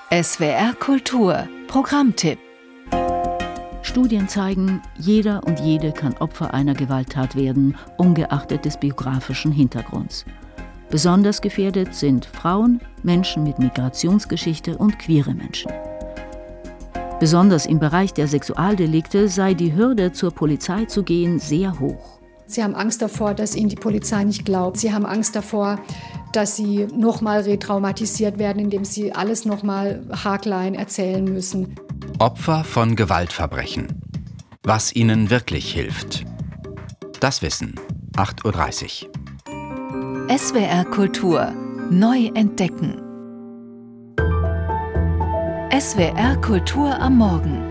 SWR Kultur Programmtipp. Studien zeigen, jeder und jede kann Opfer einer Gewalttat werden, ungeachtet des biografischen Hintergrunds. Besonders gefährdet sind Frauen, Menschen mit Migrationsgeschichte und queere Menschen. Besonders im Bereich der Sexualdelikte sei die Hürde, zur Polizei zu gehen, sehr hoch. Sie haben Angst davor, dass ihnen die Polizei nicht glaubt. Sie haben Angst davor, dass sie nochmal retraumatisiert werden, indem sie alles nochmal haarklein erzählen müssen. Opfer von Gewaltverbrechen. Was ihnen wirklich hilft. Das Wissen, 8:30 Uhr. SWR Kultur neu entdecken. SWR Kultur am Morgen.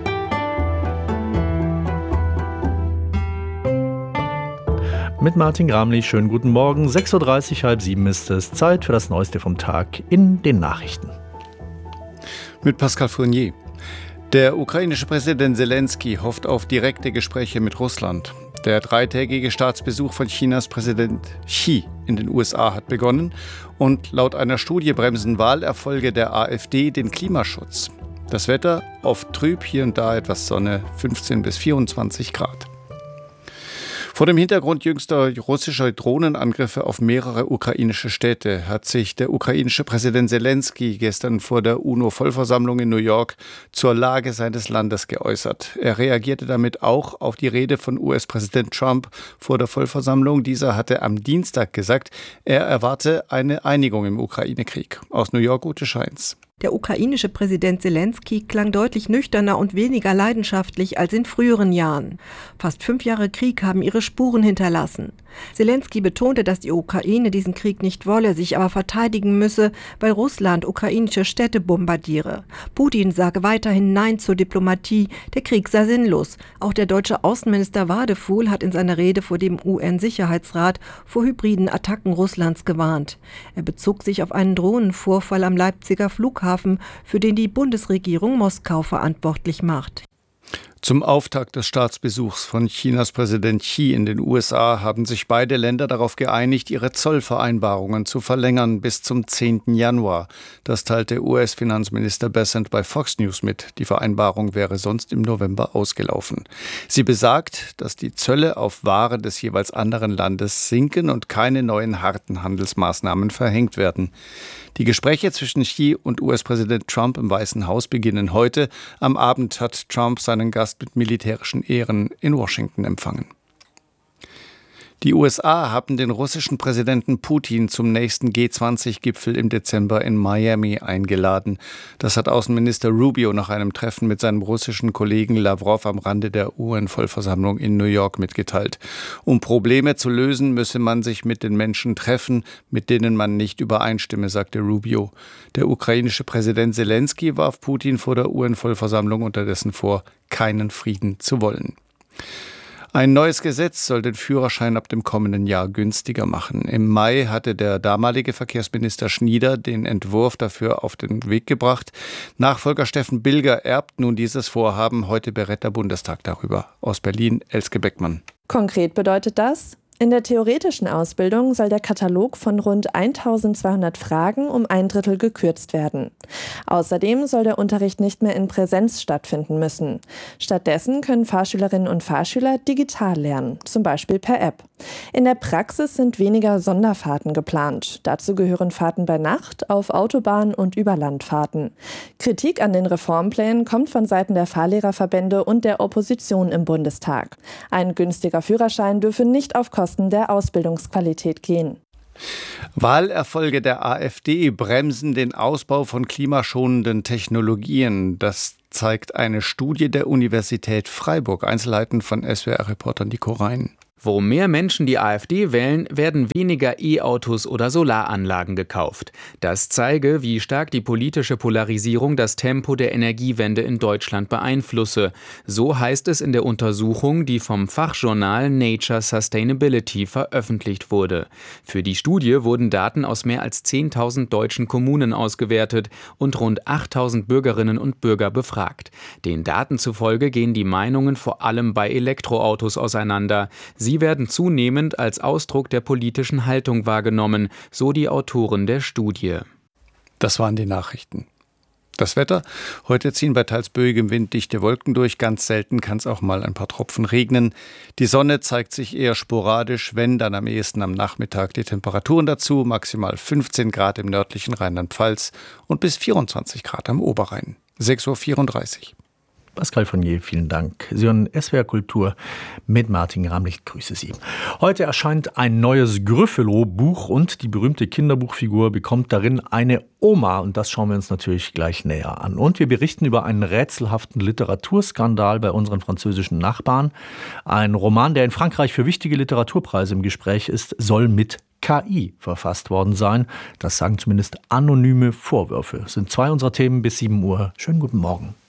Mit Martin Gramlich, schönen guten Morgen. 6:30 Uhr, 6:30 ist es. Zeit für das Neueste vom Tag in den Nachrichten. Mit Pascal Fournier. Der ukrainische Präsident Zelensky hofft auf direkte Gespräche mit Russland. Der dreitägige Staatsbesuch von Chinas Präsident Xi in den USA hat begonnen und laut einer Studie bremsen Wahlerfolge der AfD den Klimaschutz. Das Wetter oft trüb, hier und da etwas Sonne, 15 bis 24 Grad. Vor dem Hintergrund jüngster russischer Drohnenangriffe auf mehrere ukrainische Städte hat sich der ukrainische Präsident Zelensky gestern vor der UNO-Vollversammlung in New York zur Lage seines Landes geäußert. Er reagierte damit auch auf die Rede von US-Präsident Trump vor der Vollversammlung. Dieser hatte am Dienstag gesagt, er erwarte eine Einigung im Ukraine-Krieg. Aus New York, Ute Scheins. Der ukrainische Präsident Zelensky klang deutlich nüchterner und weniger leidenschaftlich als in früheren Jahren. Fast 5 Jahre Krieg haben ihre Spuren hinterlassen. Zelensky betonte, dass die Ukraine diesen Krieg nicht wolle, sich aber verteidigen müsse, weil Russland ukrainische Städte bombardiere. Putin sage weiterhin Nein zur Diplomatie, der Krieg sei sinnlos. Auch der deutsche Außenminister Wadefuhl hat in seiner Rede vor dem UN-Sicherheitsrat vor hybriden Attacken Russlands gewarnt. Er bezog sich auf einen Drohnenvorfall am Leipziger Flughafen, für den die Bundesregierung Moskau verantwortlich macht. Zum Auftakt des Staatsbesuchs von Chinas Präsident Xi in den USA haben sich beide Länder darauf geeinigt, ihre Zollvereinbarungen zu verlängern bis zum 10. Januar. Das teilte US-Finanzminister Bessent bei Fox News mit. Die Vereinbarung wäre sonst im November ausgelaufen. Sie besagt, dass die Zölle auf Waren des jeweils anderen Landes sinken und keine neuen harten Handelsmaßnahmen verhängt werden. Die Gespräche zwischen Xi und US-Präsident Trump im Weißen Haus beginnen heute. Am Abend hat Trump seinen Gast mit militärischen Ehren in Washington empfangen. Die USA haben den russischen Präsidenten Putin zum nächsten G20-Gipfel im Dezember in Miami eingeladen. Das hat Außenminister Rubio nach einem Treffen mit seinem russischen Kollegen Lavrov am Rande der UN-Vollversammlung in New York mitgeteilt. Um Probleme zu lösen, müsse man sich mit den Menschen treffen, mit denen man nicht übereinstimme, sagte Rubio. Der ukrainische Präsident Zelensky warf Putin vor der UN-Vollversammlung unterdessen vor, keinen Frieden zu wollen. Ein neues Gesetz soll den Führerschein ab dem kommenden Jahr günstiger machen. Im Mai hatte der damalige Verkehrsminister Schnieder den Entwurf dafür auf den Weg gebracht. Nachfolger Steffen Bilger erbt nun dieses Vorhaben. Heute berät der Bundestag darüber. Aus Berlin, Elske Beckmann. Konkret bedeutet das: In der theoretischen Ausbildung soll der Katalog von rund 1200 Fragen um 1/3 gekürzt werden. Außerdem soll der Unterricht nicht mehr in Präsenz stattfinden müssen. Stattdessen können Fahrschülerinnen und Fahrschüler digital lernen, zum Beispiel per App. In der Praxis sind weniger Sonderfahrten geplant. Dazu gehören Fahrten bei Nacht, auf Autobahn und Überlandfahrten. Kritik an den Reformplänen kommt von Seiten der Fahrlehrerverbände und der Opposition im Bundestag. Ein günstiger Führerschein dürfe nicht auf Kosten der Ausbildungsqualität gehen. Wahlerfolge der AfD bremsen den Ausbau von klimaschonenden Technologien. Das zeigt eine Studie der Universität Freiburg. Einzelheiten von SWR-Reporter Nico Rhein. Wo mehr Menschen die AfD wählen, werden weniger E-Autos oder Solaranlagen gekauft. Das zeige, wie stark die politische Polarisierung das Tempo der Energiewende in Deutschland beeinflusse. So heißt es in der Untersuchung, die vom Fachjournal Nature Sustainability veröffentlicht wurde. Für die Studie wurden Daten aus mehr als 10.000 deutschen Kommunen ausgewertet und rund 8.000 Bürgerinnen und Bürger befragt. Den Daten zufolge gehen die Meinungen vor allem bei Elektroautos auseinander. Sie werden zunehmend als Ausdruck der politischen Haltung wahrgenommen, so die Autoren der Studie. Das waren die Nachrichten. Das Wetter. Heute ziehen bei teils böigem Wind dichte Wolken durch. Ganz selten kann es auch mal ein paar Tropfen regnen. Die Sonne zeigt sich eher sporadisch, wenn dann am ehesten am Nachmittag. Die Temperaturen dazu maximal 15 Grad im nördlichen Rheinland-Pfalz und bis 24 Grad am Oberrhein. 6:34 Uhr. Pascal Fournier, vielen Dank. Sie hören SWR Kultur mit Martin Gramlich. Grüße Sie. Heute erscheint ein neues Gryffalo-Buch und die berühmte Kinderbuchfigur bekommt darin eine Oma. Und das schauen wir uns natürlich gleich näher an. Und wir berichten über einen rätselhaften Literaturskandal bei unseren französischen Nachbarn. Ein Roman, der in Frankreich für wichtige Literaturpreise im Gespräch ist, soll mit KI verfasst worden sein. Das sagen zumindest anonyme Vorwürfe. Das sind zwei unserer Themen bis 7 Uhr. Schönen guten Morgen.